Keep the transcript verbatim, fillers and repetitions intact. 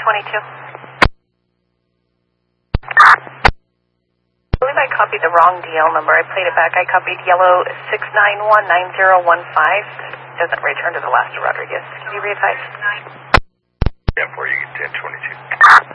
twenty-two. I believe I copied the wrong D L number. I played it back. I copied yellow six nine one nine zero one five. Doesn't return to the last of Rodriguez. Can you readvise? Yeah, for you get ten twenty-two.